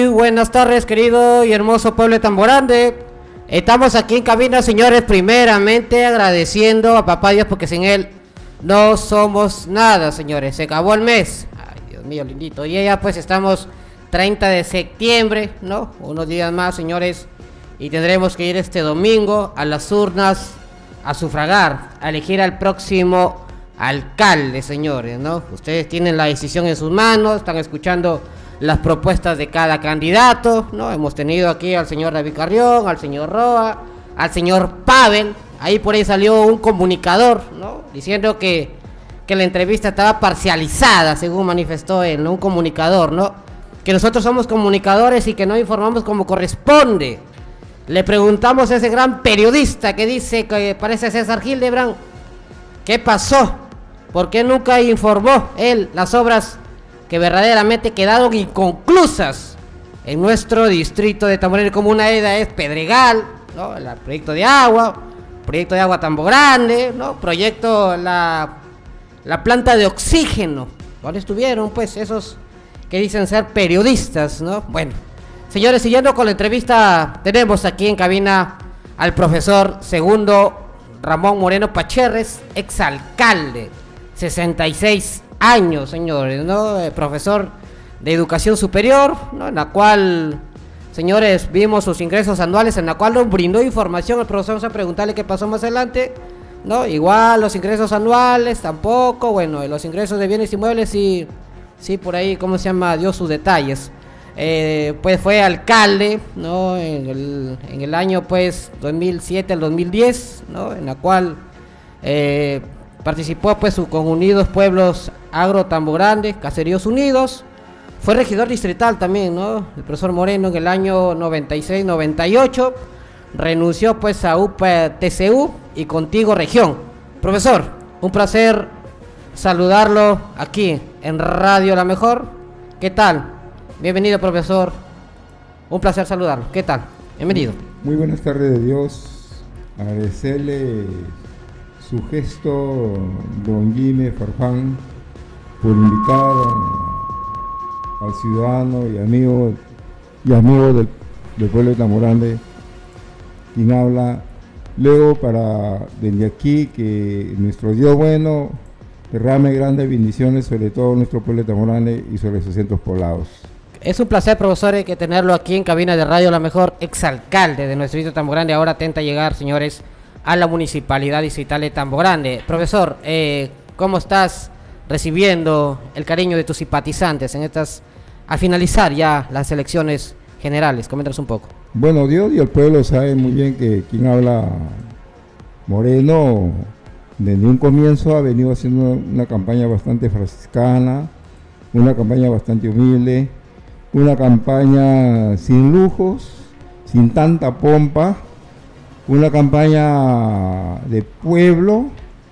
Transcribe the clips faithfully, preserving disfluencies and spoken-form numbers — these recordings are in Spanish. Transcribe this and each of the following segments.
Muy buenas tardes, querido y hermoso pueblo de Tamborande. Estamos aquí en cabina, señores, primeramente agradeciendo a papá Dios, porque sin él no somos nada, señores. Se acabó el mes. Ay, Dios mío, lindito. Y ya pues estamos treinta de septiembre, ¿no? Unos días más, señores. Y tendremos que ir este domingo a las urnas a sufragar, a elegir al próximo alcalde, señores, ¿no? Ustedes tienen la decisión en sus manos, están escuchando las propuestas de cada candidato, ¿no? Hemos tenido aquí al señor David Carrión, al señor Roa, al señor Pavel. Ahí por ahí salió un comunicador, ¿no? Diciendo que, que la entrevista estaba parcializada, según manifestó él, ¿no? Un comunicador, ¿no? Que nosotros somos comunicadores y que no informamos como corresponde. Le preguntamos a ese gran periodista que dice que parece César Hildebrand, ¿qué pasó? ¿Por qué nunca informó él las obras que verdaderamente quedaron inconclusas en nuestro distrito de Tamborande? Como una de ellas es Pedregal, ¿no? El proyecto de agua, proyecto de agua Tambogrande, ¿no? Proyecto la, la planta de oxígeno. ¿Dónde estuvieron, pues, esos que dicen ser periodistas, ¿no? Bueno, señores, siguiendo con la entrevista, tenemos aquí en cabina al profesor segundo Ramón Moreno Pacherres, exalcalde, sesenta y seis años, señores, ¿no? Eh, profesor de educación superior, ¿no? En la cual, señores, vimos sus ingresos anuales, en la cual nos brindó información. El profesor, vamos a preguntarle qué pasó más adelante, ¿no? Igual los ingresos anuales tampoco, bueno, los ingresos de bienes inmuebles sí, sí, por ahí, ¿cómo se llama? Dio sus detalles. Eh, pues fue alcalde, ¿no? En el, en el año, pues, dos mil siete al dos mil diez, ¿no? En la cual eh, participó, pues, con Unidos Pueblos Agro Tambogrande, Caseríos Unidos. Fue regidor distrital también, ¿no? El profesor Moreno en el año noventa y seis noventa y ocho. Renunció, pues, a U P T C U y Contigo Región. Profesor, un placer saludarlo aquí en Radio La Mejor. ¿Qué tal? Bienvenido, profesor. Un placer saludarlo. ¿Qué tal? Bienvenido. Muy buenas tardes de Dios. Agradecerle su gesto, don Jimmy Farfán, por invitar al ciudadano y amigo y amigo del, del pueblo de Tamborande, quien habla. Luego, para desde aquí, que nuestro Dios bueno derrame grandes bendiciones sobre todo nuestro pueblo de Tamborande y sobre sus centros poblados. Es un placer, profesor, que tenerlo aquí en cabina de Radio La Mejor, exalcalde de nuestro distrito de Tamborande. Ahora atenta a llegar, señores, a la municipalidad distrital de Tamborande. Profesor, eh, ¿cómo estás recibiendo el cariño de tus simpatizantes en estas, al finalizar ya las elecciones generales? Coméntanos un poco. Bueno, Dios y el pueblo saben muy bien que quien habla, Moreno, desde un comienzo ha venido haciendo una campaña bastante franciscana, una campaña bastante humilde, una campaña sin lujos, sin tanta pompa, una campaña de pueblo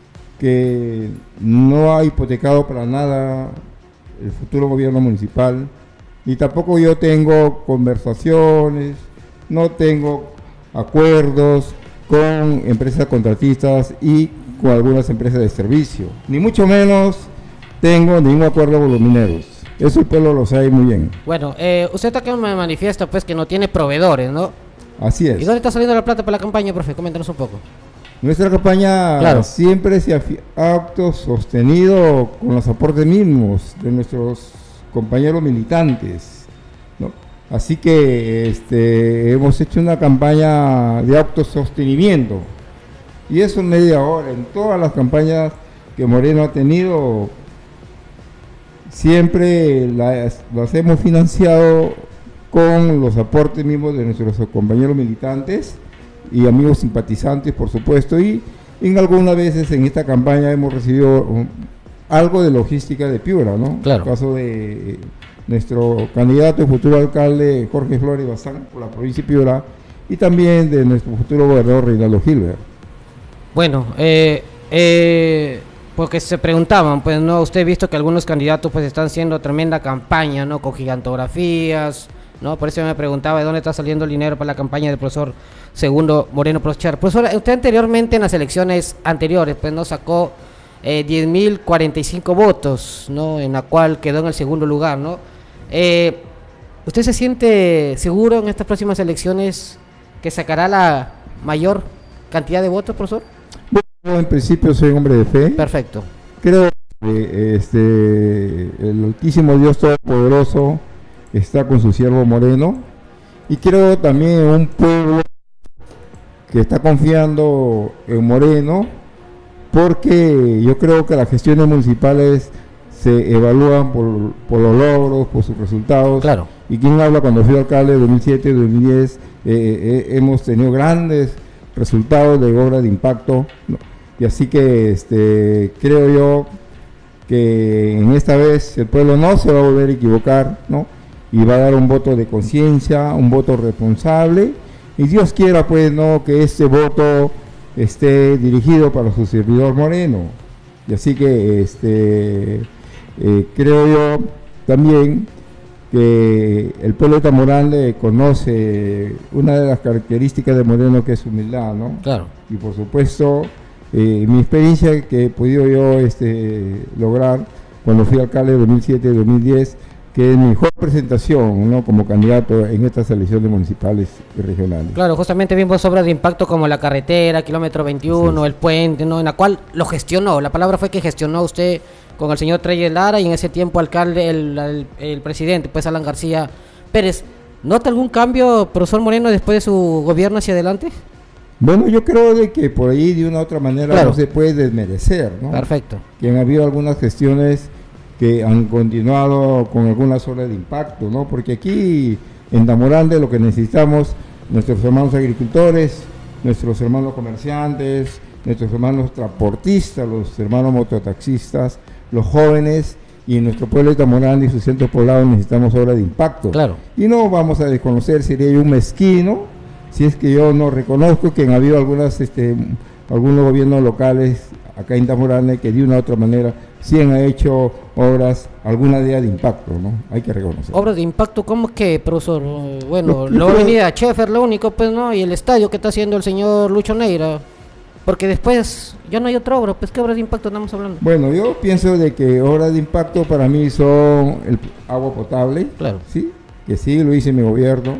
que no ha hipotecado para nada el futuro gobierno municipal, y tampoco yo tengo conversaciones, no tengo acuerdos con empresas contratistas y con algunas empresas de servicio, ni mucho menos tengo ningún acuerdo con los mineros. Eso el pueblo lo sabe muy bien. Bueno, eh, usted también me manifiesta, pues, que no tiene proveedores, ¿no? Así es. ¿Y dónde está saliendo la plata para la campaña, profe? Coméntanos un poco. Nuestra campaña claro. siempre se ha autosostenido con los aportes mínimos de nuestros compañeros militantes, ¿no? Así que este, hemos hecho una campaña de autosostenimiento. Y eso en media hora, en todas las campañas que Moreno ha tenido, siempre las, las hemos financiado con los aportes mismos de nuestros compañeros militantes y amigos simpatizantes, por supuesto, y en algunas veces en esta campaña hemos recibido um, algo de logística de Piura, ¿no? Claro. En el caso de eh, nuestro candidato y futuro alcalde Jorge Flores Bazán por la provincia de Piura, y también de nuestro futuro gobernador Reinaldo Hildebrand. Bueno, eh, eh, porque se preguntaban, pues, ¿no? Usted ha visto que algunos candidatos, pues, están haciendo tremenda campaña, ¿no? Con gigantografías, ¿no? Por eso me preguntaba de dónde está saliendo el dinero para la campaña del profesor segundo Moreno Pacherres. Profesor, usted anteriormente en las elecciones anteriores, pues, no sacó eh, diez mil cuarenta y cinco votos, ¿no? En la cual quedó en el segundo lugar, ¿no? Eh, ¿Usted se siente seguro en estas próximas elecciones que sacará la mayor cantidad de votos, profesor? Bueno, en principio soy hombre de fe. Perfecto. Creo que este, el Altísimo Dios Todopoderoso está con su siervo Moreno, y creo también en un pueblo que está confiando en Moreno, porque yo creo que las gestiones municipales se evalúan por, por los logros, por sus resultados. Claro. Y quien habla, cuando fui alcalde de dos mil siete, dos mil diez, eh, eh, hemos tenido grandes resultados de obra de impacto, ¿no? Y así que este, creo yo que en esta vez el pueblo no se va a volver a equivocar, ¿no? Y va a dar un voto de conciencia, un voto responsable, y Dios quiera pues no que este voto esté dirigido para su servidor Moreno. Y así que este eh, creo yo también que el pueblo de Tamborande conoce una de las características de Moreno, que es humildad, ¿no? Claro. Y por supuesto, eh, mi experiencia que he podido yo este, lograr cuando fui alcalde de dos mil siete, dos mil diez, que es mi mejor presentación, ¿no?, como candidato en estas elecciones municipales y regionales. Claro, justamente vimos obras de impacto como la carretera, kilómetro veintiuno, sí, el puente, ¿no?, en la cual lo gestionó. La palabra fue que gestionó usted con el señor Treyes Lara, y en ese tiempo alcalde, el, el, el presidente, pues Alan García Pérez. ¿Nota algún cambio, profesor Moreno, después de su gobierno hacia adelante? Bueno, yo creo de que por ahí de una u otra manera, claro, no se puede desmerecer, ¿no? Perfecto. Que han habido algunas gestiones que han continuado con algunas obras de impacto, ¿no? Porque aquí en Tamborande lo que necesitamos, nuestros hermanos agricultores, nuestros hermanos comerciantes, nuestros hermanos transportistas, los hermanos mototaxistas, los jóvenes, y en nuestro pueblo de Tamborande y sus centros poblados necesitamos obras de impacto. Claro. Y no vamos a desconocer, sería yo un mezquino si es que yo no reconozco que han habido algunas, este, algunos gobiernos locales acá en Tamborande que de una u otra manera sí han hecho obras, alguna idea de impacto, ¿no? Hay que reconocer. Obras de impacto, ¿cómo que, profesor? Bueno, la avenida Schaeffer, lo único, pues, ¿no? Y el estadio que está haciendo el señor Lucho Neira, porque después ya no hay otra obra, pues, ¿qué obras de impacto estamos hablando? Bueno, yo pienso de que obras de impacto para mí son el agua potable, claro, sí, que sí, lo hice en mi gobierno,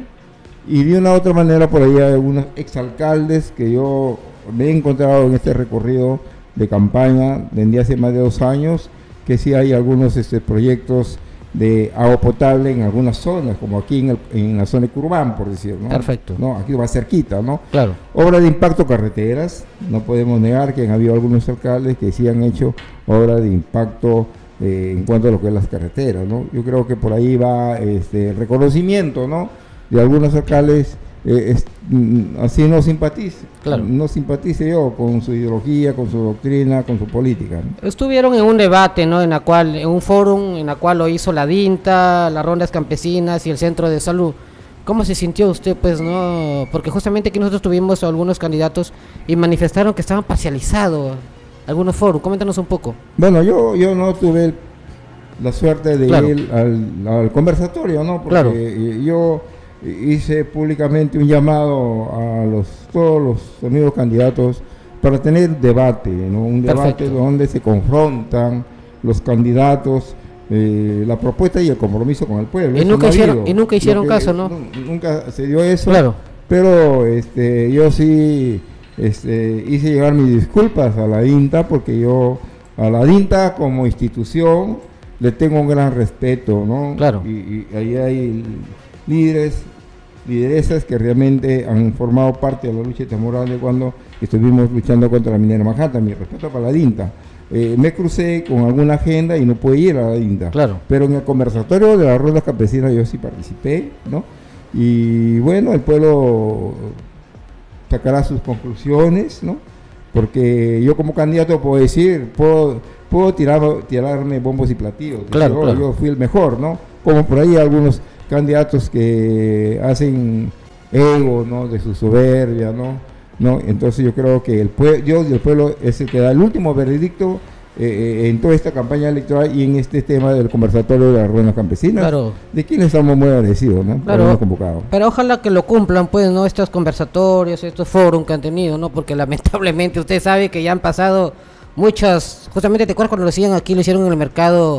y de una u otra manera por ahí hay algunos exalcaldes que yo me he encontrado en este recorrido de campaña desde hace más de dos años, que sí hay algunos este, proyectos de agua potable en algunas zonas, como aquí en, el, en la zona de Curván, por decir, ¿no? Perfecto. No, aquí va cerquita, ¿no? Claro. Obras de impacto carreteras, no podemos negar que han habido algunos alcaldes que sí han hecho obras de impacto eh, en cuanto a lo que es las carreteras, ¿no? Yo creo que por ahí va este, el reconocimiento, ¿no?, de algunos alcaldes. Eh, es, mm, así no simpatice, claro, no simpatice yo con su ideología, con su doctrina, con su política, ¿no? Estuvieron en un debate, ¿no?, en la cual, en un fórum en la cual lo hizo la DINTA, las rondas campesinas y el centro de salud. ¿Cómo se sintió usted, pues, no? Porque justamente aquí nosotros tuvimos a algunos candidatos y manifestaron que estaban parcializados algunos foros. Coméntanos un poco. Bueno, yo yo no tuve la suerte de claro. ir al, al conversatorio, ¿no? Porque claro. yo hice públicamente un llamado a los todos los amigos candidatos para tener debate, ¿no? Un debate Perfecto. donde se confrontan los candidatos, eh, la propuesta y el compromiso con el pueblo. Y nunca hicieron, y nunca hicieron que, caso, ¿no? Nunca se dio eso, claro. Pero este, yo sí este, hice llegar mis disculpas a la DINTA, porque yo a la DINTA como institución le tengo un gran respeto, ¿no? Claro. Y, y ahí hay líderes, lideresas que realmente han formado parte de la lucha de Tamborande cuando estuvimos luchando contra la minera Manhattan. Mi respeto para la DINTA. Eh, me crucé con alguna agenda y no pude ir a la DINTA. Claro. Pero en el conversatorio de las rondas campesinas yo sí participé, ¿no? Y bueno, el pueblo sacará sus conclusiones, ¿no? Porque yo como candidato puedo decir, puedo, puedo tirar, tirarme bombos y platillos. Claro, decir, oh, claro. Yo fui el mejor, ¿no? Como por ahí algunos candidatos que hacen ego, ¿no?, de su soberbia, ¿no? ¿no? Entonces yo creo que el pueblo, Dios y el pueblo es el que da el último veredicto eh, en toda esta campaña electoral y en este tema del conversatorio de las ruedas campesinas, claro. de quien estamos muy agradecidos, ¿no? Claro, convocado. Pero ojalá que lo cumplan, pues, ¿no?, estos conversatorios, estos foros que han tenido, ¿no? Porque lamentablemente usted sabe que ya han pasado muchas, justamente te acuerdas cuando lo hacían aquí, lo hicieron en el mercado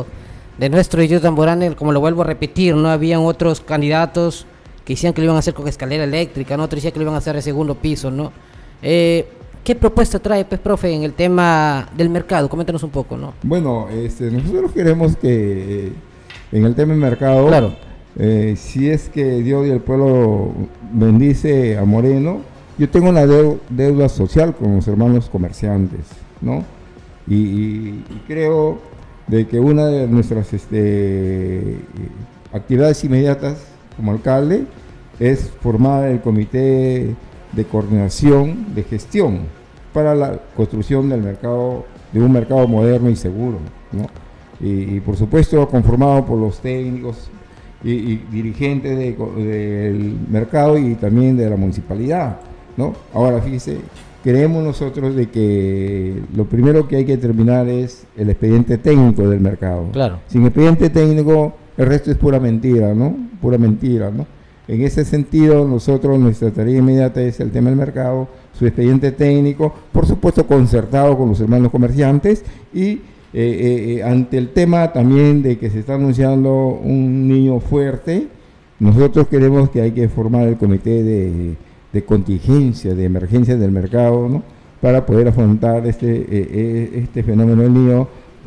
de nuestro distrito de Tamborane, como lo vuelvo a repetir, no habían otros candidatos que decían que lo iban a hacer con escalera eléctrica, ¿no? Otros decían que lo iban a hacer de segundo piso, ¿no? Eh, ¿Qué propuesta trae, pues, profe, en el tema del mercado? Coméntanos un poco, ¿no? Bueno, este, nosotros queremos que eh, en el tema del mercado, claro. eh, si es que Dios y el pueblo bendice a Moreno, yo tengo una deu deuda social con los hermanos comerciantes, ¿no? Y, y, y creo de que una de nuestras este, actividades inmediatas como alcalde es formar el comité de coordinación de gestión para la construcción del mercado, de un mercado moderno y seguro, ¿no? Y, y por supuesto conformado por los técnicos y, y dirigentes de, del mercado y también de la municipalidad, ¿no? Ahora fíjese, creemos nosotros de que lo primero que hay que terminar es el expediente técnico del mercado. Claro. Sin expediente técnico el resto es pura mentira, ¿no? Pura mentira, ¿no? En ese sentido, nosotros, nuestra tarea inmediata es el tema del mercado, su expediente técnico, por supuesto concertado con los hermanos comerciantes y eh, eh, ante el tema también de que se está anunciando un niño fuerte, nosotros queremos que hay que formar el comité de, de contingencia, de emergencia del mercado, ¿no? Para poder afrontar este, eh, eh, este fenómeno del niño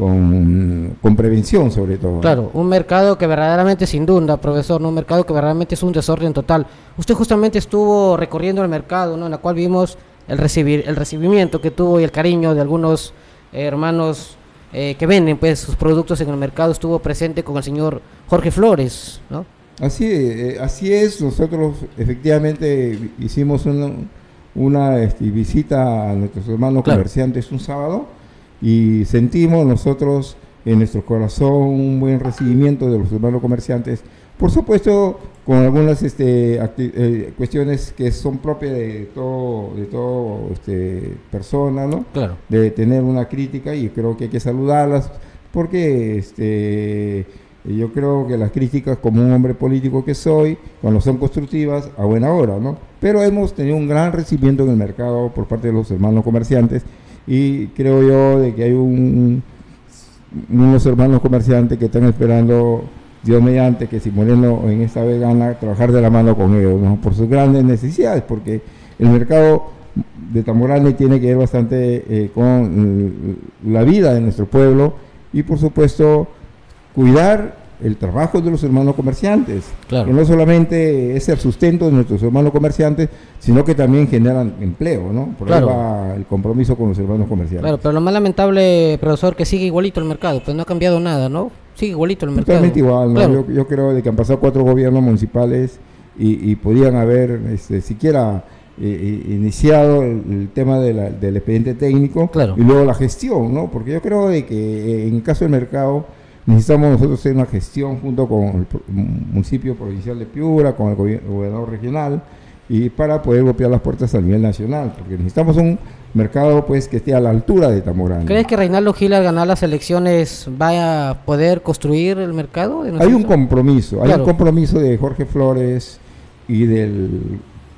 Con, con prevención sobre todo. Claro, un mercado que verdaderamente sin duda, profesor, ¿no? Un mercado que verdaderamente es un desorden total. Usted justamente estuvo recorriendo el mercado, ¿no? En la cual vimos el recibir, el recibimiento que tuvo y el cariño de algunos eh, hermanos eh, que venden pues sus productos en el mercado. Estuvo presente con el señor Jorge Flores, ¿no? Así, eh, así es, nosotros efectivamente hicimos una, una este, visita a nuestros hermanos claro. comerciantes un sábado, y sentimos nosotros en nuestro corazón un buen recibimiento de los hermanos comerciantes, por supuesto con algunas este, eh, cuestiones que son propias de todo, de todo este, persona, ¿no? Claro. De tener una crítica, y creo que hay que saludarlas, porque este, yo creo que las críticas, como un hombre político que soy, cuando son constructivas, a buena hora, ¿no? Pero hemos tenido un gran recibimiento en el mercado por parte de los hermanos comerciantes, y creo yo de que hay un, unos hermanos comerciantes que están esperando, Dios mediante, que si Moreno en esta vez gana, trabajar de la mano con ellos, ¿no? Por sus grandes necesidades, porque el mercado de Tamborane tiene que ver bastante eh, con eh, la vida de nuestro pueblo, y por supuesto cuidar el trabajo de los hermanos comerciantes, claro. que no solamente es el sustento de nuestros hermanos comerciantes, sino que también generan empleo, ¿no? Por claro. ahí va el compromiso con los hermanos comerciantes. Claro, pero lo más lamentable, profesor, que sigue igualito el mercado, pues no ha cambiado nada, ¿no? Sigue igualito el mercado. Totalmente igual, ¿no? Claro. Yo, yo creo de que han pasado cuatro gobiernos municipales y, y podían haber este, siquiera eh, iniciado el, el tema de la, del expediente técnico claro. y luego la gestión, ¿no? Porque yo creo de que eh, en el caso del mercado necesitamos nosotros hacer una gestión junto con el municipio provincial de Piura, con el gobernador regional, y para poder golpear las puertas a nivel nacional, porque necesitamos un mercado pues que esté a la altura de Tamborane. ¿Crees que Reinaldo Gil, al ganar las elecciones, va a poder construir el mercado? De hay un compromiso, hay claro. un compromiso de Jorge Flores y del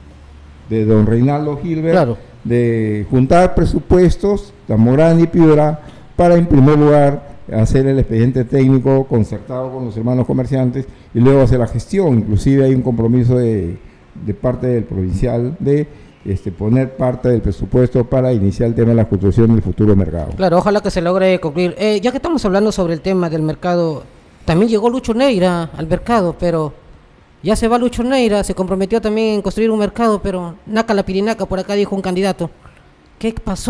de don Reinaldo Gilbert claro. de juntar presupuestos Tamborane y Piura para, en primer lugar, hacer el expediente técnico concertado con los hermanos comerciantes y luego hacer la gestión. Inclusive hay un compromiso de, de parte del provincial de este, poner parte del presupuesto para iniciar el tema de la construcción del futuro mercado. Claro, ojalá que se logre concluir. Eh, ya que estamos hablando sobre el tema del mercado, también llegó Lucho Neira al mercado, pero ya se va Lucho Neira, se comprometió también en construir un mercado, pero naca la pirinaca, por acá dijo un candidato. ¿Qué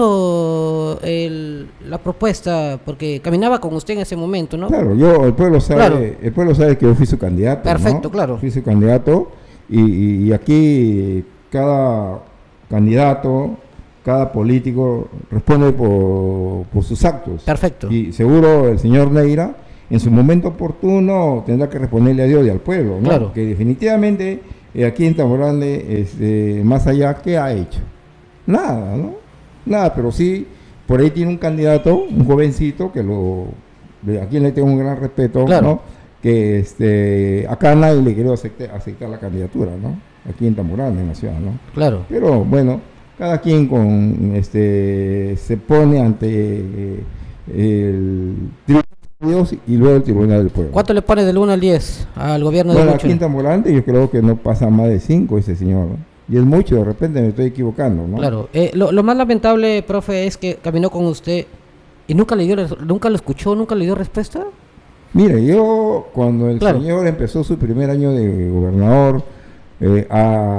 pasó el, la propuesta? Porque caminaba con usted en ese momento, ¿no? Claro, yo, el pueblo sabe, claro. el pueblo sabe que yo fui su candidato. Perfecto, ¿no? claro. Fui su candidato y, y, y aquí cada candidato, cada político responde por, por sus actos. Perfecto. Y seguro el señor Neira, en su momento oportuno, tendrá que responderle a Dios y al pueblo, ¿no? Claro. Que definitivamente eh, aquí en Tamborane, este, más allá, ¿qué ha hecho? Nada, ¿no? Nada, pero sí, por ahí tiene un candidato, un jovencito, que lo, a quien le tengo un gran respeto, claro. ¿no? Que este, acá nadie le quiere aceptar, aceptar la candidatura, ¿no? Aquí en Tamborane, en la ciudad, ¿no? Claro. Pero bueno, cada quien con este se pone ante eh, el Dios y luego el Tribunal del Pueblo. ¿Cuánto le pone del uno al diez al gobierno bueno, de Lucho? Aquí en Tamborante yo creo que no pasa más de cinco ese señor, ¿no? Y es mucho, de repente me estoy equivocando, ¿no? Claro, eh, lo, lo más lamentable, profe, es que caminó con usted y nunca le dio, nunca lo escuchó, nunca le dio respuesta. Mire, yo cuando el Claro. señor empezó su primer año de gobernador, eh,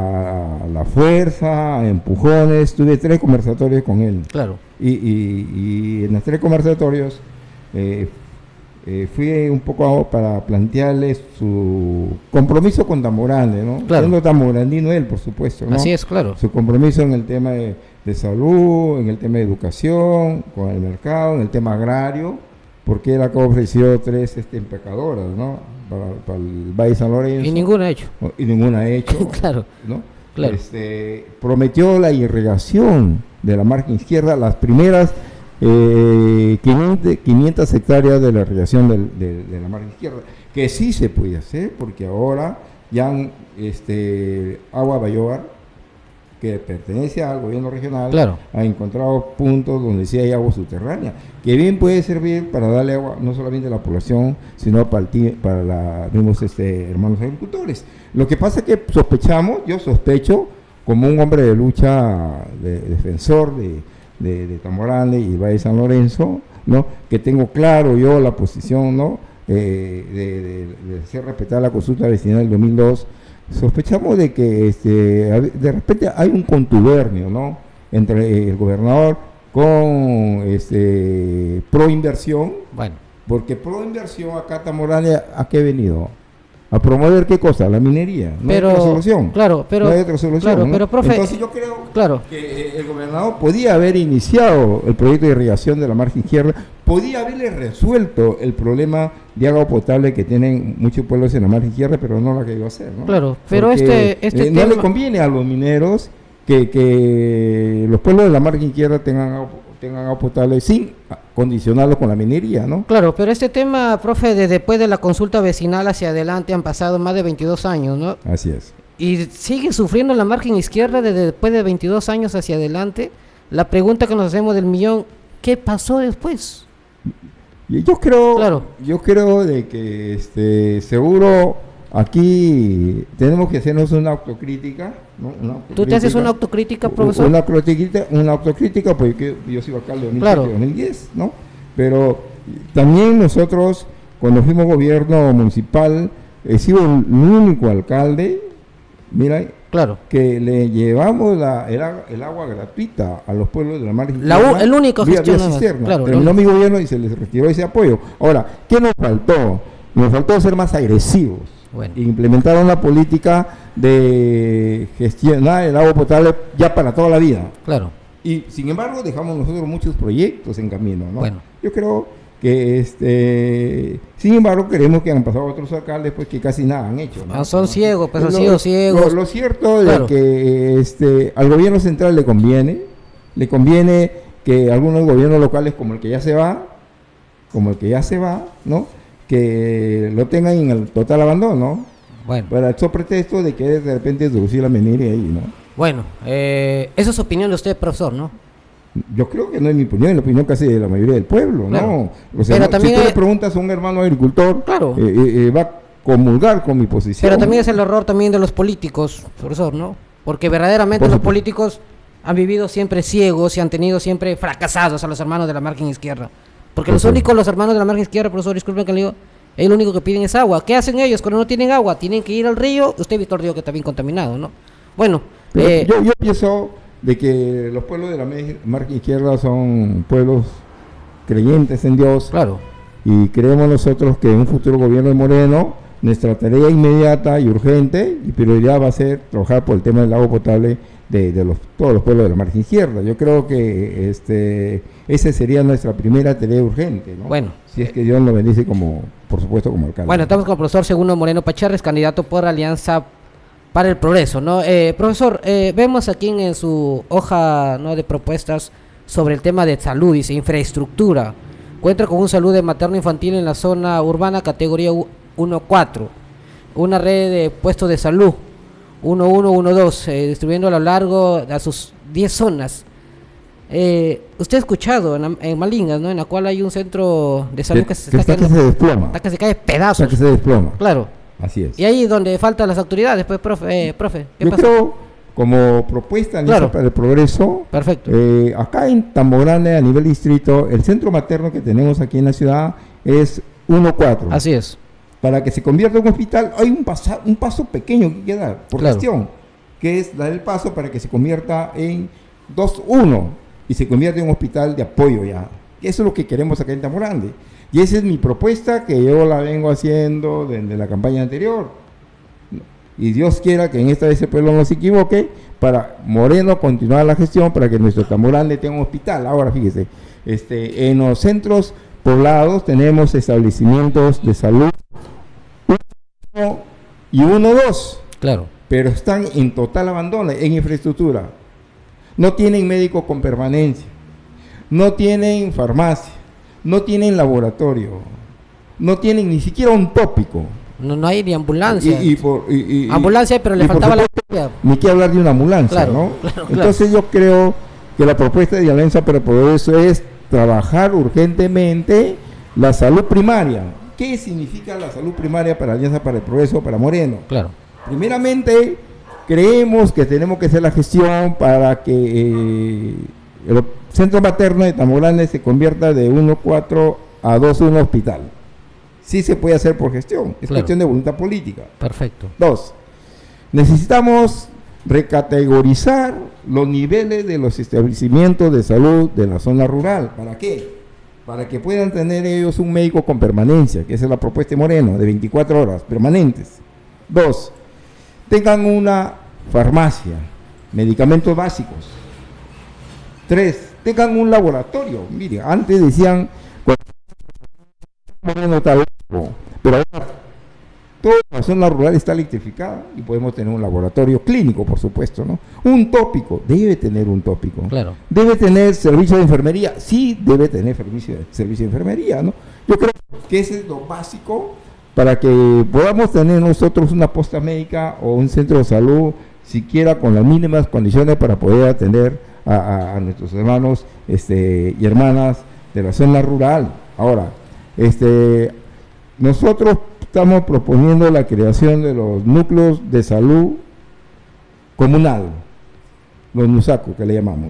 a la fuerza, a empujones, tuve tres conversatorios con él. Claro. Y, y, y en los tres conversatorios eh, eh, fui un poco para plantearle su compromiso con Tamborande, ¿no? Claro. Siendo tamborandino él, por supuesto, ¿no? Así es, claro. Su compromiso en el tema de, de salud, en el tema de educación, con el mercado, en el tema agrario, porque él acá ofreció tres este, empecadoras, ¿no? Para, para el Valle San Lorenzo. Y ninguno ha hecho. Y ninguna ha hecho. Claro. ¿No? Claro. Este, prometió la irrigación de la margen izquierda, las primeras eh, quinientas, quinientas hectáreas de la irrigación del, de, de la margen izquierda, que sí se puede hacer, porque ahora ya han, este, Agua Bayobar, que pertenece al gobierno regional, Claro. ha encontrado puntos donde sí hay agua subterránea, que bien puede servir para darle agua no solamente a la población, sino para, el ti- para la, mismos este, hermanos agricultores. Lo que pasa es que sospechamos, yo sospecho, como un hombre de lucha, de, defensor de, de, de Tamborande y Valle San Lorenzo, ¿no? Que tengo claro yo la posición, ¿no? Eh, de, de, de hacer respetar la consulta vecinal del dos mil dos. Sospechamos de que este, de repente hay un contubernio, ¿no? Entre el gobernador con este, pro inversión, Bueno. porque pro inversión acá Tamborande, ¿a qué ha venido? A promover qué cosa, la minería, no Pero, hay otra solución. claro, pero, no hay otra solución. claro, ¿no? pero profe, Entonces yo creo claro. que eh, el gobernador podía haber iniciado el proyecto de irrigación de la margen izquierda, podía haberle resuelto el problema de agua potable que tienen muchos pueblos en la margen izquierda, pero no lo ha querido hacer, ¿no? Claro, pero Porque, este, este eh, no tema... le conviene a los mineros que, que los pueblos de la margen izquierda tengan agua, tengan agua potable sin condicionarlo con la minería, ¿no? Claro, pero este tema, profe, de después de la consulta vecinal hacia adelante han pasado más de veintidós años, ¿no? Así es. Y sigue sufriendo la margen izquierda desde después de veintidós años hacia adelante. La pregunta que nos hacemos del millón, ¿qué pasó después? Y yo creo, Claro. yo creo de que este seguro aquí tenemos que hacernos una autocrítica, ¿no? Una autocrítica. ¿Tú te haces una autocrítica, profesor? Una autocrítica, una autocrítica porque yo soy alcalde de Claro. dos mil diez, ¿no? Pero también nosotros, cuando fuimos gobierno municipal, he sido el único alcalde, mira, Claro. que le llevamos la, el, agua, el agua gratuita a los pueblos de la margen La u- izquierda, el único vía- gestión vía nada más, cisterna. claro, Terminó lo- mi gobierno y se les retiró ese apoyo. Ahora, ¿qué nos faltó? Nos faltó ser más agresivos. Bueno. E implementar una política de gestionar el agua potable ya para toda la vida. Claro. Y sin embargo dejamos nosotros muchos proyectos en camino, ¿no? Bueno. Yo creo que este sin embargo queremos que han pasado otros alcaldes pues que casi nada han hecho, ¿no? Ah, son ciegos, pues han Lo- sido ciegos. Lo, lo cierto Claro. es que este al gobierno central le conviene, le conviene que algunos gobiernos locales como el que ya se va, como el que ya se va, ¿no? Que lo tengan en el total abandono, Bueno. para el pretexto de que de repente introducir la minería ahí, ¿no? Bueno, eh, esa es su opinión de usted, profesor, ¿no? Yo creo que no es mi opinión, es la opinión casi de la mayoría del pueblo, Claro. ¿no? O sea, Pero no- también si tú hay- le preguntas a un hermano agricultor, Claro. eh, eh, eh, va a comulgar con mi posición. Pero también es el error también de los políticos, profesor, ¿no? Porque verdaderamente Por los supuesto. políticos han vivido siempre ciegos y han tenido siempre fracasados a los hermanos de la margen izquierda. Porque Por los supuesto. únicos, los hermanos de la margen izquierda, profesor, disculpen que le digo, ellos lo único que piden es agua. ¿Qué hacen ellos cuando no tienen agua? Tienen que ir al río. Usted ha visto el río que está bien contaminado, ¿no? Bueno, Pero eh, yo, yo pienso de que los pueblos de la me- margen izquierda son pueblos creyentes en Dios, claro, y creemos nosotros que en un futuro gobierno de Moreno, nuestra tarea inmediata y urgente y prioridad va a ser trabajar por el tema del agua potable de, de los, todos los pueblos de la margen izquierda. Yo creo que este esa sería nuestra primera tarea urgente, ¿no? Bueno. Si es que Dios nos bendice como, por supuesto, como alcalde. bueno, estamos con el profesor Segundo Moreno Pacharres, candidato por Alianza para el Progreso, ¿no? Eh, profesor, eh, vemos aquí en, en su hoja, ¿no?, de propuestas sobre el tema de salud, dice infraestructura. Cuenta con un salud de materno-infantil en la zona urbana, categoría uno cuatro. Una red de puestos de salud, uno uno, uno dos, eh, distribuyendo a lo largo de sus diez zonas. Eh, usted ha escuchado en, en Malingas, ¿no? En la cual hay un centro de salud que, que se que está, está que se desploma. Está que se cae pedazos. Está que se desploma. Claro. Así es. Y ahí es donde faltan las autoridades, pues, profe. Eh, profe ¿qué Yo pasa? creo, como propuesta en Claro. para el progreso, Perfecto. Eh, acá en Tambo Grande, a nivel distrito, el centro materno que tenemos aquí en la ciudad es uno cuatro. Así es. Para que se convierta en un hospital, hay un, pasa, un paso pequeño que queda por Claro. gestión, que es dar el paso para que se convierta en dos uno y se convierta en un hospital de apoyo ya. Eso es lo que queremos acá en Tambo Grande. Y esa es mi propuesta, que yo la vengo haciendo desde la campaña anterior. Y Dios quiera que en esta vez el pueblo no se equivoque, para Moreno continuar la gestión, para que nuestro Tambo Grande tenga un hospital. Ahora fíjese, este, en los centros poblados tenemos establecimientos de salud uno y uno dos, Claro. pero están en total abandono en infraestructura. No tienen médico con permanencia, no tienen farmacia, no tienen laboratorio, no tienen ni siquiera un tópico. No, no hay ni ambulancia. Y, y por, y, y, ambulancia, pero le y por faltaba supuesto, la... ni que hablar de una ambulancia, Claro, ¿no? claro, claro. Entonces yo creo que la propuesta de Alianza para el Progreso es trabajar urgentemente la salud primaria. ¿Qué significa la salud primaria para Alianza para el Progreso, para Moreno? Claro. Primeramente, creemos que tenemos que hacer la gestión para que eh, el centro materno de Tambo Grande se convierta de uno cuatro a dos uno hospital. Sí se puede hacer por gestión, es Claro. cuestión de voluntad política. Perfecto. Dos, necesitamos recategorizar los niveles de los establecimientos de salud de la zona rural. ¿Para qué? Para que puedan tener ellos un médico con permanencia, que esa es la propuesta de Moreno, de veinticuatro horas permanentes. Dos, tengan una farmacia, medicamentos básicos. Tres, tengan un laboratorio. Mire, antes decían, Moreno está loco, pero ahora toda la zona rural está electrificada y podemos tener un laboratorio clínico, por supuesto, ¿no? Un tópico, debe tener un tópico. Claro. Debe tener servicio de enfermería, sí debe tener servicio, servicio de enfermería, ¿no? Yo creo que ese es lo básico para que podamos tener nosotros una posta médica o un centro de salud, siquiera con las mínimas condiciones para poder atender a, a, a nuestros hermanos este, y hermanas de la zona rural. Ahora, este, nosotros estamos proponiendo la creación de los núcleos de salud comunal, los NUSACO que le llamamos,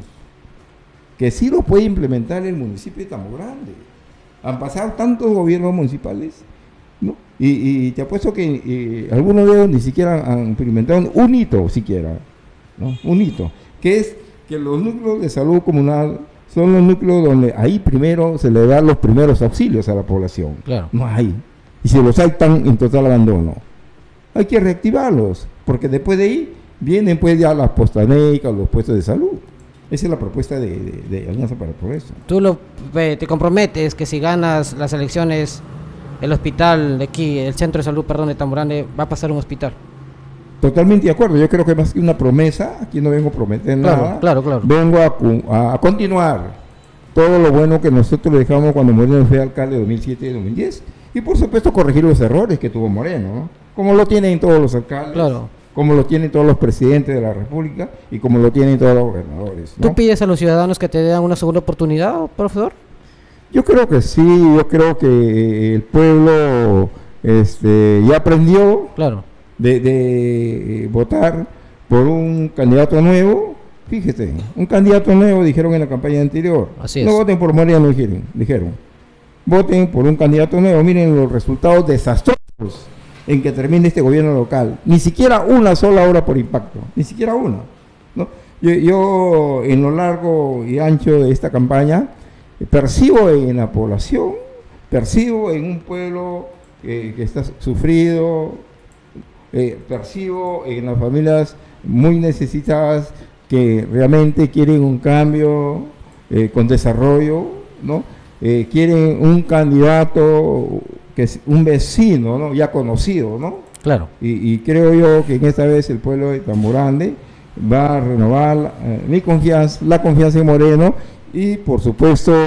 que sí lo puede implementar el municipio de Tambo Grande. Han pasado tantos gobiernos municipales, ¿no? Y, y te apuesto que eh, algunos de ellos ni siquiera han implementado un hito siquiera, ¿no? Un hito, que es que los núcleos de salud comunal son los núcleos donde ahí primero se le dan los primeros auxilios a la población. Claro. No hay. Y si los hay, están en total abandono. Hay que reactivarlos, porque después de ahí vienen pues ya las postas médicas, los puestos de salud. Esa es la propuesta de, de, de Alianza para el Progreso. Tú lo, eh, te comprometes que si ganas las elecciones, el hospital de aquí, el centro de salud, perdón, de Tambo Grande, va a pasar un hospital. Totalmente de acuerdo. Yo creo que más que una promesa, aquí no vengo a prometer Claro, nada. claro, claro. Vengo a, a, a continuar todo lo bueno que nosotros le dejamos cuando Moreno fue alcalde de dos mil siete y dos mil diez. Y por supuesto corregir los errores que tuvo Moreno, ¿no? Como lo tienen todos los alcaldes, Claro. como lo tienen todos los presidentes de la República y como lo tienen todos los gobernadores, ¿no? ¿Tú pides a los ciudadanos que te den una segunda oportunidad, profesor? Yo creo que sí, yo creo que el pueblo este, ya aprendió Claro. de, de eh, votar por un candidato nuevo. Fíjese, un candidato nuevo dijeron en la campaña anterior. Así es. No voten por Moreno, dijeron, dijeron. Voten por un candidato nuevo. Miren los resultados desastrosos en que termine este gobierno local. Ni siquiera una sola obra por impacto, ni siquiera una, ¿no? Yo, yo en lo largo y ancho de esta campaña percibo en la población, percibo en un pueblo eh, que está sufrido, eh, percibo en las familias muy necesitadas que realmente quieren un cambio eh, con desarrollo, ¿no? Eh, quieren un candidato que es un vecino, ¿no? Ya conocido, ¿no? Claro. Y, y creo yo que en esta vez el pueblo de Tambo Grande va a renovar eh, mi confianza, la confianza en Moreno, y por supuesto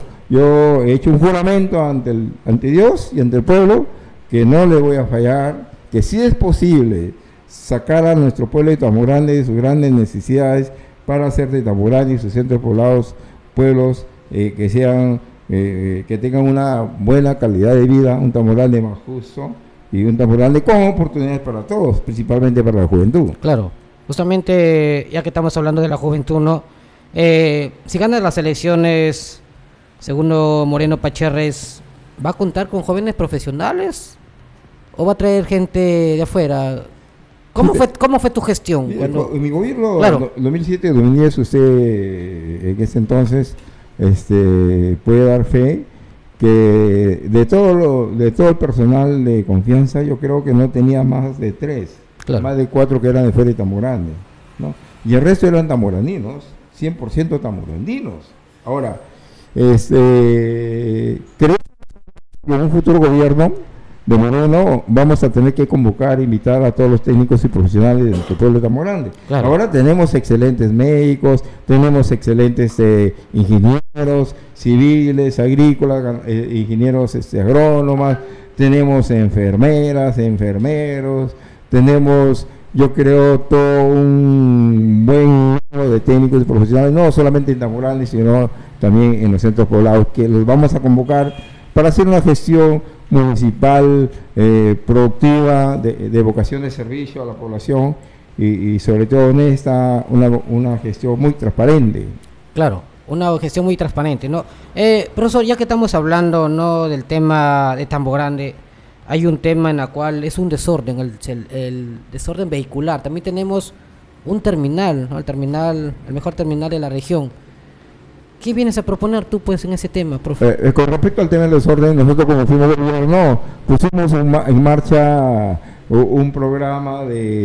yo he hecho un juramento ante, el, ante Dios y ante el pueblo que no le voy a fallar, que si es posible sacar a nuestro pueblo de Tambo Grande de sus grandes necesidades, para hacer de Tamborani y sus centros poblados pueblos eh, que sean eh, que tengan una buena calidad de vida, un Tamborani más justo y un Tamborani con oportunidades para todos, principalmente para la juventud. Claro, justamente ya que estamos hablando de la juventud, ¿no? Eh, si ganan las elecciones, según Moreno Pacherres, ¿va a contar con jóvenes profesionales o va a traer gente de afuera? ¿Cómo fue, cómo fue tu gestión? Cuando... En mi gobierno, claro. en dos mil siete dos mil diez, usted en ese entonces este, puede dar fe que de todo lo, de todo el personal de confianza, yo creo que no tenía más de tres, claro. más de cuatro que eran de fuera de Tamborandi, ¿no? Y el resto eran tamboraninos, cien por ciento tamorandinos. Ahora, este, creo que en un futuro gobierno de Moreno vamos a tener que convocar, invitar a todos los técnicos y profesionales de nuestro pueblo de Tamborandi. Claro. Ahora tenemos excelentes médicos, tenemos excelentes eh, ingenieros civiles, agrícolas, eh, ingenieros este, agrónomas, tenemos enfermeras, enfermeros, tenemos, yo creo, todo un buen número de técnicos y profesionales, no solamente en Tamborandi, sino también en los centros poblados, que los vamos a convocar para hacer una gestión municipal eh, productiva de, de vocación de servicio a la población y, y sobre todo honesta, una, una gestión muy transparente. Claro, una gestión muy transparente, ¿no? Eh, profesor, ya que estamos hablando, ¿no?, del tema de Tamborandi, hay un tema en el cual es un desorden, el, el, el desorden vehicular. También tenemos un terminal, ¿no?, el terminal, el mejor terminal de la región. ¿Qué vienes a proponer tú, pues, en ese tema, profe? Eh, con respecto al tema del desorden, nosotros como fuimos gobierno, pusimos en, ma en marcha un programa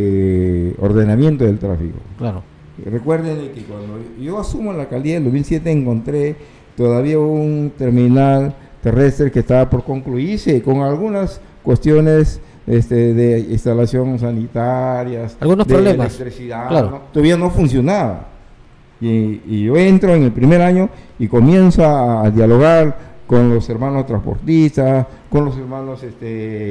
de ordenamiento del tráfico. Claro. Recuerden que cuando yo asumo la alcaldía en dos mil siete encontré todavía un terminal terrestre que estaba por concluirse con algunas cuestiones este, de instalación sanitarias, algunos de problemas, electricidad, claro. ¿no? Todavía no funcionaba. Y, y yo entro en el primer año y comienzo a, a dialogar con los hermanos transportistas, con los hermanos, este,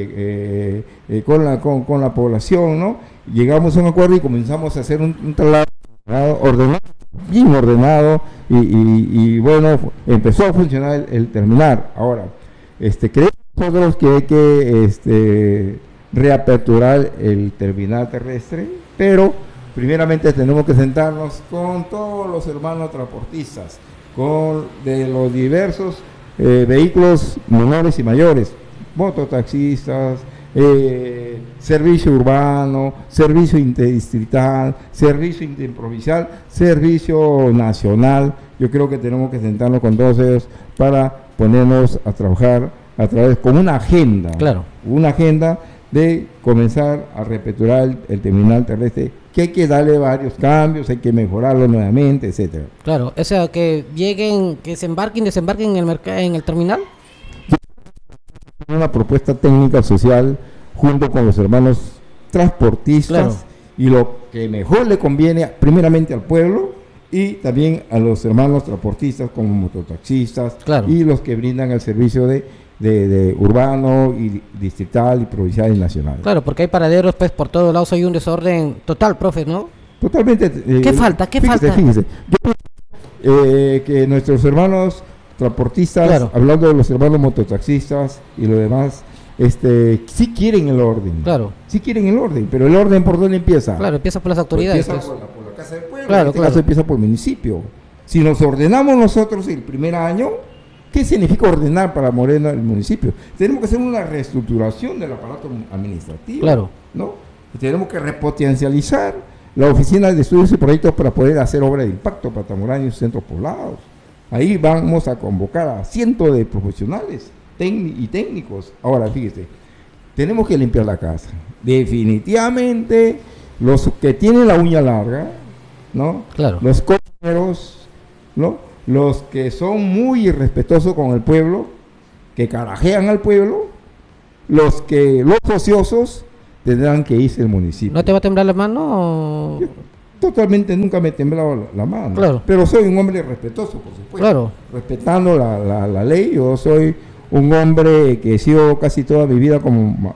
eh, eh, con, la, con, con la población, ¿no? Llegamos a un acuerdo y comenzamos a hacer un, un traslado ordenado, bien ordenado, y, y, y bueno, empezó a funcionar el, el terminal. Ahora, este, creemos nosotros que hay que este, reaperturar el terminal terrestre, pero primeramente tenemos que sentarnos con todos los hermanos transportistas, con de los diversos eh, vehículos menores y mayores, mototaxistas, eh, servicio urbano, servicio interdistrital, servicio interprovincial, servicio nacional. Yo creo que tenemos que sentarnos con todos ellos para ponernos a trabajar a través, con una agenda, claro. una agenda de comenzar a reaperturar el, el terminal terrestre, que hay que darle varios cambios, hay que mejorarlo nuevamente, etcétera. Claro, o sea, que lleguen, que se embarquen, desembarquen en el mercado, en el terminal. Una propuesta técnica social junto con los hermanos transportistas, claro. Y lo que mejor le conviene primeramente al pueblo y también a los hermanos transportistas como mototaxistas, claro. Y los que brindan el servicio de De, de urbano y distrital y provincial y nacional. Claro, porque hay paraderos pues por todos lados, hay un desorden total, profe, ¿no? Totalmente. Eh, ¿Qué falta? ¿Qué fíjese, falta? Fíjese, yo eh, que nuestros hermanos transportistas, claro. Hablando de los hermanos mototaxistas y lo demás, este, sí quieren el orden. Claro. Sí quieren el orden, pero el orden ¿por dónde empieza? Claro, empieza por las autoridades. Pues empieza por la, por la Casa del Pueblo, claro, en este claro. caso empieza por el municipio. Si nos ordenamos nosotros el primer año, ¿qué significa ordenar para Moreno el municipio? Tenemos que hacer una reestructuración del aparato administrativo, claro. ¿no? Y tenemos que repotencializar la oficina de estudios y proyectos para poder hacer obra de impacto para Tamborani y sus centros poblados. Ahí vamos a convocar a cientos de profesionales y técnicos. Ahora, fíjese, tenemos que limpiar la casa. Definitivamente, los que tienen la uña larga, ¿no? Claro. Los compañeros, ¿no? Los que son muy irrespetuosos con el pueblo, que carajean al pueblo, los que los ociosos tendrán que irse del municipio. ¿No te va a temblar la mano? O... Yo, totalmente, nunca me he temblado la, la mano, claro. Pero soy un hombre respetuoso, por supuesto, claro. Respetando la, la, la ley. Yo soy un hombre que he sido casi toda mi vida como,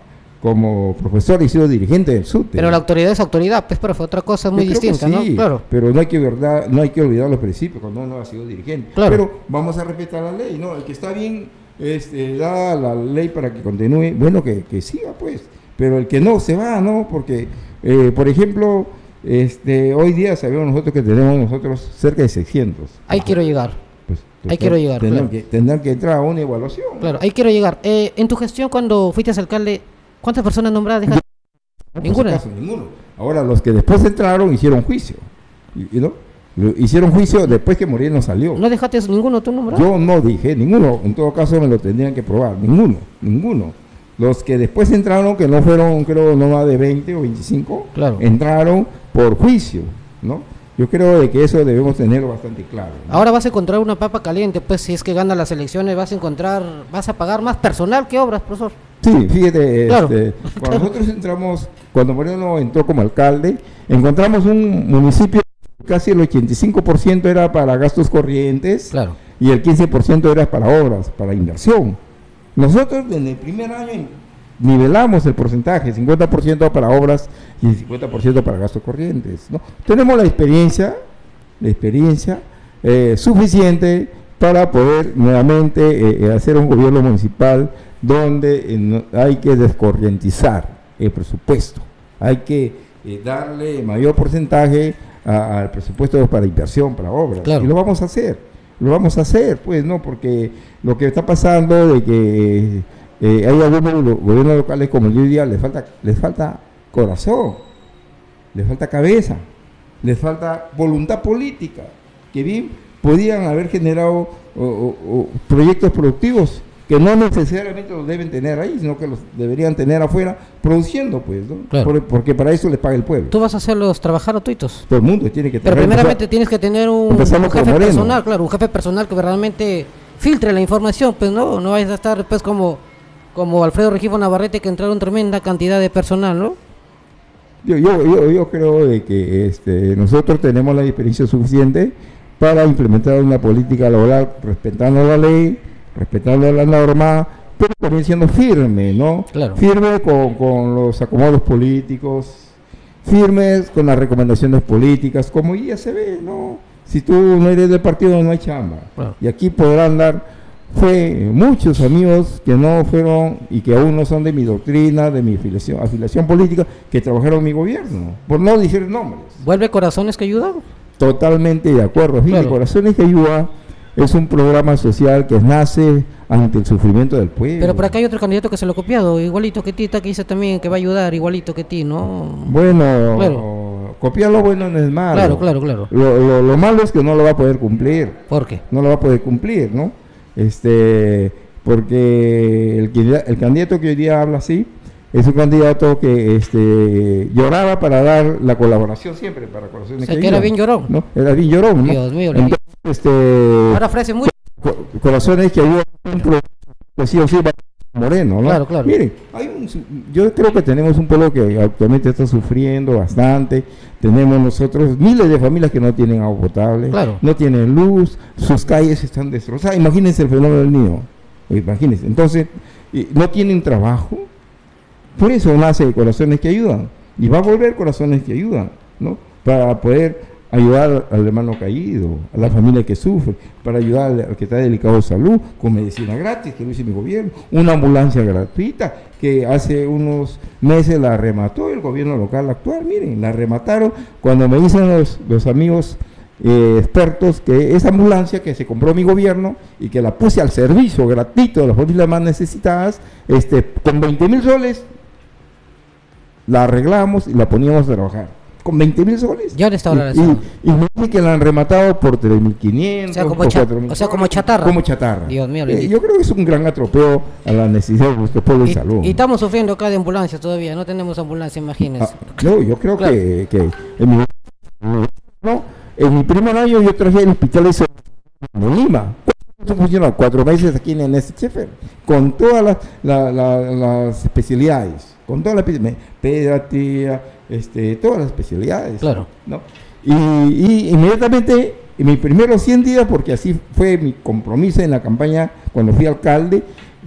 como profesor he sido dirigente del SUTE. Pero la autoridad es autoridad, pues, profe, otra cosa es muy distinta, sí, ¿no? Claro. Pero no hay que verdad, no hay que olvidar los principios cuando uno ha sido dirigente. Claro. Pero vamos a respetar la ley, ¿no? El que está bien, este, da la ley para que continúe, bueno, que, que siga, pues. Pero el que no, se va, ¿no? Porque, eh, por ejemplo, este, hoy día sabemos nosotros que tenemos nosotros cerca de seiscientos. Ahí quiero llegar. Pues, Ahí quiero llegar, tendrán, claro. que, tendrán que entrar a una evaluación. Claro, ahí quiero llegar. Eh, en tu gestión, cuando fuiste alcalde, ¿cuántas personas nombradas dejaste? No, Ninguna. por si acaso, ninguno. Ahora, los que después entraron hicieron juicio. ¿Y, y no? Lo- Hicieron juicio después que Moreno salió. ¿No dejaste ninguno tú nombrado? Yo no dije ninguno. En todo caso, me lo tendrían que probar. Ninguno, ninguno. Los que después entraron, que no fueron, creo, no más de veinte o veinticinco, Claro. entraron por juicio, ¿no? Yo creo de que eso debemos tenerlo bastante claro, ¿no? Ahora vas a encontrar una papa caliente, pues si es que gana las elecciones vas a encontrar, vas a pagar más personal que obras, profesor. Sí, fíjate, Claro. este, cuando nosotros entramos, cuando Moreno entró como alcalde, encontramos un municipio, casi el ochenta y cinco por ciento era para gastos corrientes, Claro. y el quince por ciento era para obras, para inversión. Nosotros en el primer año nivelamos el porcentaje, cincuenta por ciento para obras y cincuenta por ciento para gastos corrientes, ¿no? Tenemos la experiencia, la experiencia eh, suficiente para poder nuevamente eh, eh, hacer un gobierno municipal donde eh, no- hay que descorrientizar el presupuesto, hay que eh, darle mayor porcentaje a- al presupuesto para inversión, para obras, Claro. y lo vamos a hacer, lo vamos a hacer, pues, ¿no? Porque lo que está pasando de que eh, hay algunos lo- gobiernos locales como el de hoy día, les falta, les falta corazón, les falta cabeza, les falta voluntad política, que bien podían haber generado o- o- o proyectos productivos que no necesariamente los deben tener ahí, sino que los deberían tener afuera produciendo, pues, ¿no? Claro. Por- porque para eso les paga el pueblo. Tú vas a hacerlos trabajar a tuitos. Todo el mundo tiene que Pero tener- primeramente tienes que tener un, un empezamos por jefe Moreno. personal, claro, un jefe personal que verdaderamente filtre la información, pues no, no vayas a estar pues como, como Alfredo Regifo Navarrete que entraron tremenda cantidad de personal, ¿no? Yo, yo, yo, yo creo de que este, nosotros tenemos la experiencia suficiente para implementar una política laboral respetando la ley, respetando la norma, pero también siendo firme, ¿no? Claro. Firme con, con los acomodos políticos, firmes con las recomendaciones políticas, como ya se ve, ¿no? Si tú no eres del partido no hay chamba. Claro. Y aquí podrán dar fue muchos amigos que no fueron y que aún no son de mi doctrina, de mi afiliación, afiliación política, que trabajaron en mi gobierno, por no decir nombres. Vuelve Corazones que ayudan. Totalmente de acuerdo. Fíjate, Claro. Corazones que Ayuda es un programa social que nace ante el sufrimiento del pueblo. Pero por acá hay otro candidato que se lo ha copiado, igualito que ti, está que dice también que va a ayudar, igualito que ti, ¿no? Bueno, Claro. copiar lo bueno no es malo. Claro, claro, claro. Lo, lo, lo malo es que no lo va a poder cumplir. ¿Por qué? No lo va a poder cumplir, ¿no? Este, porque el, que- el candidato que hoy día habla así es un candidato que este, lloraba para dar la colaboración siempre para Corazones O sea, que que era Ayudan, bien llorón. ¿no? Era bien llorón, ¿no? Dios mío, le- Entonces, este, Ahora ofrece mucho. Co- Corazones que Ayudan un pro- pues sí o sí va Moreno, ¿no? Claro, claro. Miren, hay un, su- yo creo que tenemos un pueblo que actualmente está sufriendo bastante. Tenemos nosotros miles de familias que no tienen agua potable, Claro. no tienen luz, sus calles están destrozadas. Imagínense el fenómeno del niño, imagínense. Entonces, y no tienen trabajo. Por eso nace Corazones que Ayudan. Y va a volver Corazones que Ayudan, ¿no? Para poder ayudar al hermano caído, a la familia que sufre, para ayudar al, al que está delicado de salud, con medicina gratis, que lo hizo mi gobierno, una ambulancia gratuita, que hace unos meses la remató el gobierno local actual, miren, la remataron cuando me dicen los, los amigos eh, expertos que esa ambulancia que se compró mi gobierno y que la puse al servicio gratuito de las familias más necesitadas, este, con veinte mil soles, la arreglamos y la poníamos a trabajar. Con veinte mil soles. Ya le está Y- valorizando. Y, y me dice que la han rematado por tres mil quinientos, O sea, como por cha- cuatro mil o sea, como soles, chatarra. Como chatarra. Dios mío, Eh, bendito. yo creo que es un gran atropello a la necesidad de nuestro pueblo de Y, salud. y estamos sufriendo acá de ambulancias todavía, no tenemos ambulancia, imagínense. Ah, no, yo creo Claro. que, que en, mi, no, en mi primer año yo traje el hospital de Sol- en Lima. ¿Cuánto funcionó? Cuatro meses aquí en el Chefer, con todas las, la- la- las especialidades, con todas las espe- pediatría, este, todas las especialidades. Claro. ¿no? Y, y inmediatamente, en mis primeros cien días, porque así fue mi compromiso en la campaña cuando fui alcalde,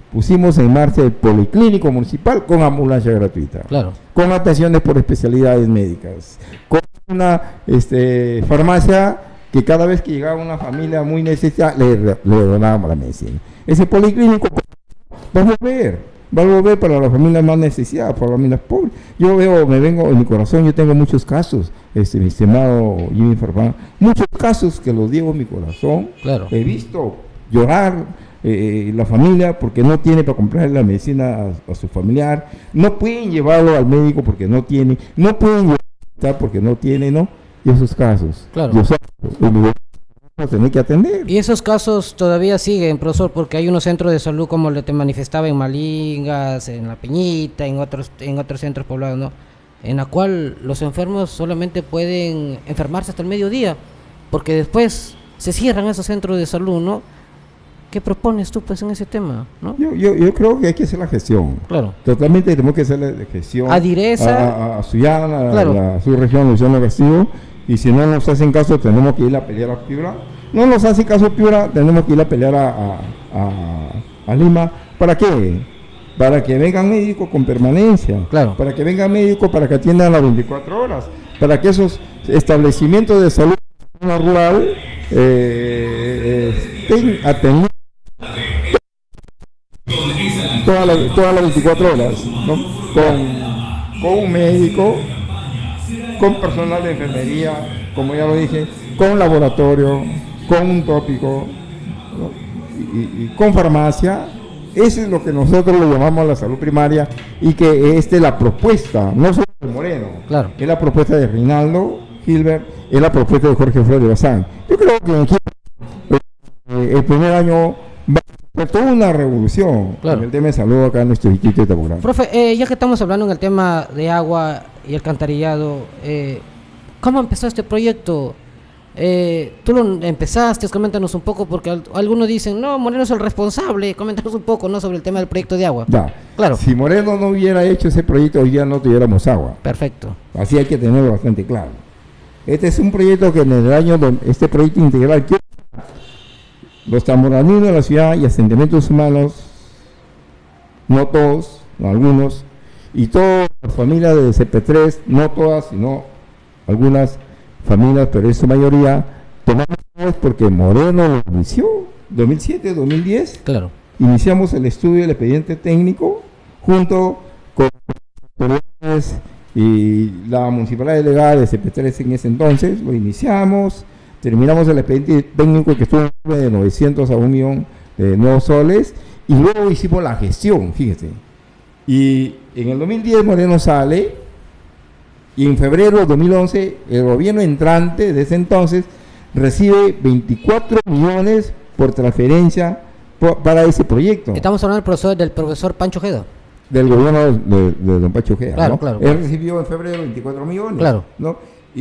pusimos en marcha el policlínico municipal con ambulancia gratuita, Claro. con atenciones por especialidades médicas, con una este, farmacia que cada vez que llegaba una familia muy necesitada le, le donábamos la medicina. Ese policlínico va a volver, va a volver para las familias más necesitadas, para las familias pobres. Yo veo, me vengo en mi corazón, yo tengo muchos casos, este, mi estimado Jimmy Farfán, muchos casos que los digo en mi corazón. Claro. He visto llorar eh, la familia porque no tiene para comprar la medicina a, a su familiar, no pueden llevarlo al médico porque no tiene, no pueden llevarlo porque no tiene, ¿no? Y esos casos, Claro. yo sé, tener que atender. Y esos casos todavía siguen, profesor, porque hay unos centros de salud, como le te manifestaba, en Malingas, en La Peñita, en otros, en otros centros poblados, ¿no? En la cual los enfermos solamente pueden enfermarse hasta el mediodía, porque después se cierran esos centros de salud, ¿no? ¿Qué propones tú, pues, en ese tema, no? Yo, yo, yo creo que hay que hacer la gestión. Claro. Totalmente tenemos que hacer la gestión. A Direza. A, a, a Suyana, Claro. a la a su región, Luciano Castillo. Y si no nos hacen caso, tenemos que ir a pelear a Piura. No nos hace caso Piura, tenemos que ir a pelear a, a, a, a Lima. ¿Para qué? Para que vengan médicos con permanencia. Claro. Para que vengan médicos para que atiendan las veinticuatro horas. Para que esos establecimientos de salud en la rural eh, eh, estén atendiendo todas las todas las veinticuatro horas, ¿no? con, con un médico, con personal de enfermería, como ya lo dije, con laboratorio, con un tópico, ¿no? y, y, y con farmacia. Eso es lo que nosotros le llamamos la salud primaria, y que esta es la propuesta, no solo de Moreno, Claro. es la propuesta de Reinaldo Gilbert, es la propuesta de Jorge Flores Bazán. Yo creo que aquí, eh, el primer año va a ser toda una revolución, Claro. en el tema de salud acá en nuestro distrito de Taburán. Profe, eh, ya que estamos hablando en el tema de agua y alcantarillado, eh, ¿cómo empezó este proyecto? Eh, tú lo empezaste, coméntanos un poco, porque al- algunos dicen, no, Moreno es el responsable, coméntanos un poco, ¿no?, sobre el tema del proyecto de agua. Ya. Claro. Si Moreno no hubiera hecho ese proyecto, hoy día no tuviéramos agua. Perfecto. Así hay que tenerlo bastante claro. Este es un proyecto que en el año, don- este proyecto integral, que los tamboraninos de la ciudad y asentamientos humanos, no todos, no algunos, y todas las familias de C P tres, no todas, sino algunas familias, pero en su mayoría, tomamos porque Moreno lo inició, dos mil siete, dos mil diez, Claro. iniciamos el estudio del expediente técnico junto con las autoridades y la municipalidad delegada de C P tres en ese entonces. Lo iniciamos, terminamos el expediente técnico, que estuvo de novecientos a un millón de nuevos soles, y luego hicimos la gestión, fíjese. Y en el dos mil diez Moreno sale, y en febrero de dos mil once el gobierno entrante de ese entonces recibe veinticuatro millones por transferencia po- para ese proyecto Estamos hablando del profesor, del profesor Pancho Ojeda. del gobierno de, de don Pacho Ojeda, Claro, ¿no? claro, Él claro. recibió en febrero veinticuatro millones, Claro. ¿no?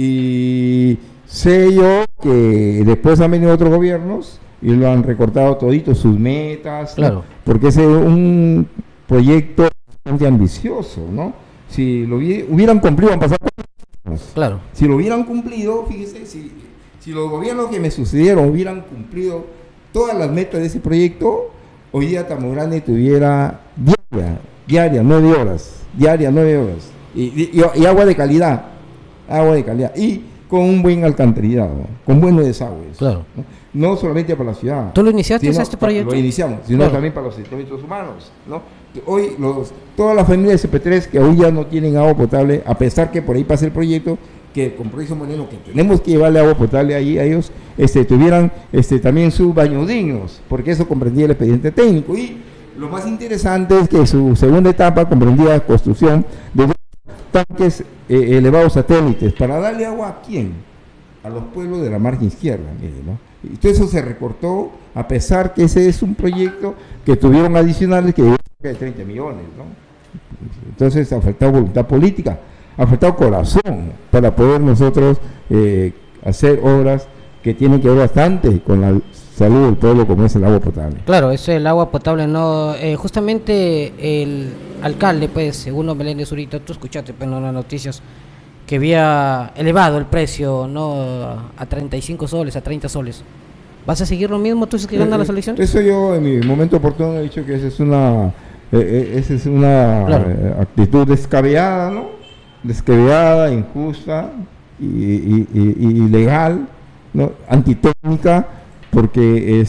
Y sé yo que después han venido otros gobiernos y lo han recortado todito sus metas, ¿no? Claro. Porque ese es un proyecto bastante ambicioso, ¿no? Si lo hubie- hubieran cumplido, han pasado cuatro años. Claro. Si lo hubieran cumplido, fíjese, si, si los gobiernos que me sucedieron hubieran cumplido todas las metas de ese proyecto, hoy día Tamurane tuviera diaria, diaria, nueve horas, diaria, nueve horas, y, y- y agua de calidad, agua de calidad, y con un buen alcantarillado, con buenos desagües. Claro. ¿no? No solamente para la ciudad. ¿Tú lo iniciaste sino este pa- proyecto? Lo iniciamos, sino Claro. también para los asentamientos humanos, ¿no? Hoy los, todas las familias de C P tres que hoy ya no tienen agua potable, a pesar que por ahí pasa el proyecto, que con Proyecto Moreno, que tenemos que llevarle agua potable ahí a ellos, este, tuvieran este, también sus baños dignos, porque eso comprendía el expediente técnico. Y lo más interesante es que su segunda etapa comprendía la construcción de dos tanques eh, elevados satélites, para darle agua ¿a quién? A los pueblos de la margen izquierda, mire, ¿no? Y todo eso se recortó, a pesar que ese es un proyecto que tuvieron adicionales que de treinta millones, ¿no? Entonces ha faltado voluntad política, ha faltado corazón para poder nosotros eh, hacer obras que tienen que ver bastante con la salud del pueblo, como es el agua potable. Claro, eso es el agua potable, no, eh, justamente el alcalde, pues, Segundo Meléndez Zurita, tú escuchaste, pues, en las noticias, que había elevado el precio, no, a treinta y cinco soles, a treinta soles. ¿Vas a seguir lo mismo tú si que ganas Eh, las elecciones? Eso yo en mi momento oportuno he dicho que esa es una, eh, eh, esa es una Claro. eh, actitud descabellada, ¿no? Descabellada, injusta y, y, y- y ilegal, ¿no? Antitécnica, porque